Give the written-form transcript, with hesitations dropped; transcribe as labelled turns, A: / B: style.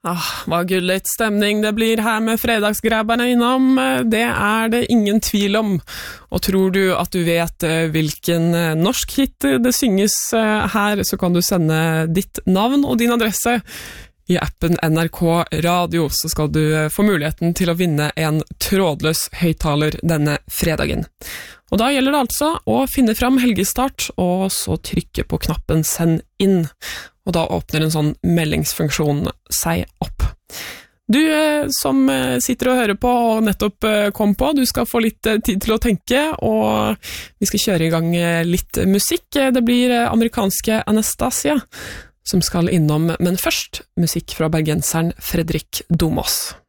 A: Hva gullet stemning det blir her med fredagsgrabberne innom, det det ingen tvil om. Og tror du at du vet hvilken norsk hit det synges her, så kan du sende ditt navn og din adresse i appen NRK Radio, så skal du få muligheten til å vinne en trådløs høyttaler denne fredagen. Og da gjelder det altså å finne fram helgestart, og så trykke på knappen «Send inn», og da åpner en sånn meldingsfunksjon seg opp. Du som sitter og hører på og nettopp kom på, du skal få litt tid til å tenke, og vi skal kjøre i gang litt musikk. Det blir amerikanske Anastasia som skal innom, men først musikk fra bergenseren Fredrik Domås.